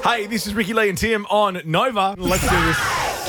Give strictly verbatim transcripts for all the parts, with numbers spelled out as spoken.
Hey, this is Ricky Lee and Tim on Nova. Let's do this.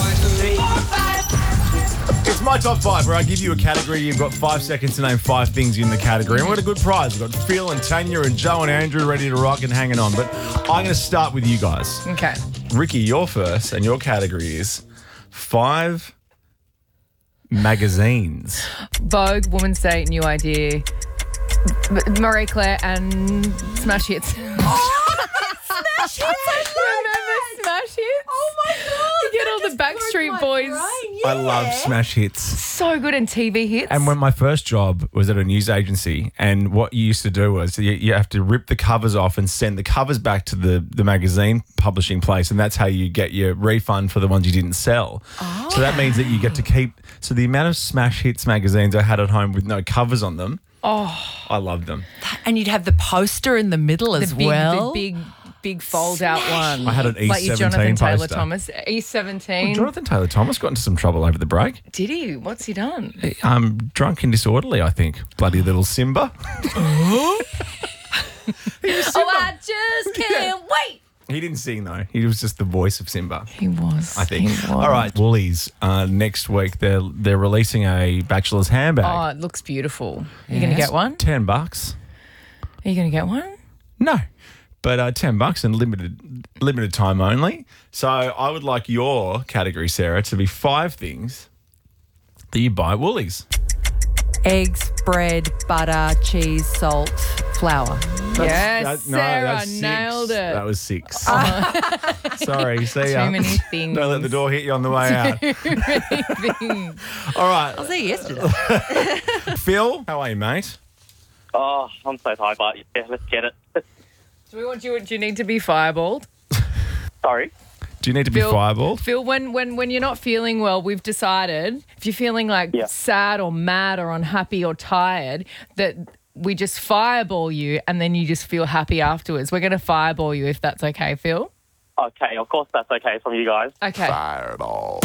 It's my top five where I give you a category. You've got five seconds to name five things in the category. And we've got a good prize. We've got Phil and Tanya and Joe and Andrew ready to rock and hanging on. But I'm going to start with you guys. Okay. Ricky, you're first, and your category is five magazines. Vogue, Woman's Day, New Idea, M- Marie Claire, and Smash Hits. Smash Hits, I Remember Smash Hits? Oh my God. You get all the Backstreet Boys. I love Smash Hits. So good in T V hits. And when my first job was at a news agency, and what you used to do was you, you have to rip the covers off and send the covers back to the, the magazine publishing place, and that's how you get your refund for the ones you didn't sell. Oh. So that means that you get to keep... So the amount of Smash Hits magazines I had at home with no covers on them, oh, I loved them. And you'd have the poster in the middle as the big, well. the big, big fold-out one. I had an E like your seventeen Jonathan Taylor poster. Thomas. E seventeen. Well, Jonathan Taylor Thomas got into some trouble over the break. Did he? What's he done? Um, drunk and disorderly, I think. Bloody little Simba. Oh, I just can't wait. He didn't sing, though. He was just the voice of Simba. He was. I think. He was. All right, Woolies. Uh, next week, they're they're releasing a bachelor's handbag. Oh, it looks beautiful. Are you going to get one? Ten bucks. Are you going to get one? No, but uh, ten bucks and limited limited time only. So I would like your category, Sarah, to be five things that you buy at Woolies. Eggs, bread, butter, cheese, salt, flour. Yes, That- no, Sarah that's six. nailed it. That was six. Sorry, see Too ya. many things. Don't let the door hit you on the way out. Things. All right, I was there yesterday. Phil, how are you, mate? Oh, I'm so tired, but yeah, let's get it. Do we want you? Do you need to be fireballed? Sorry. Do you need to be Phil, fireballed? Phil, when, when, when you're not feeling well, we've decided if you're feeling like Yeah. sad or mad or unhappy or tired, that we just fireball you and then you just feel happy afterwards. We're going to fireball you if that's okay, Phil. Okay, of course that's okay from you guys. Okay. Fireball.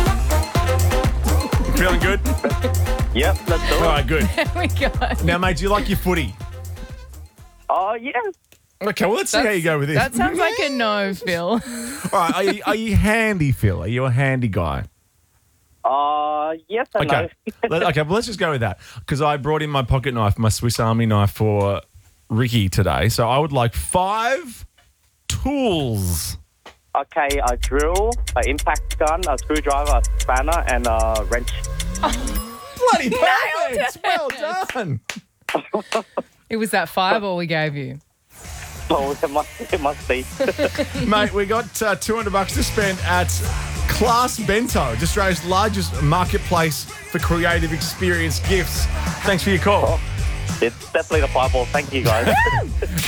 Feeling good? Yep, let's do All it. right, good. There we go. Now, mate, do you like your footy? Oh, yeah. Okay, well, let's see how you go with this. That sounds like a no, Phil. All right, are you, are you handy, Phil? Are you a handy guy? Uh, yes and Okay. no. Let- okay, well, let's just go with that. Because I brought in my pocket knife, my Swiss Army knife for Ricky today. So I would like five tools. Okay, a drill, an impact gun, a screwdriver, a spanner, and a wrench. Bloody perfect! Well done. It was that fireball we gave you. Oh, it must, it must be. Mate, we got uh, two hundred bucks to spend at Class Bento, Australia's largest marketplace for creative experience gifts. Thanks for your call. It's definitely the fireball. Thank you, guys.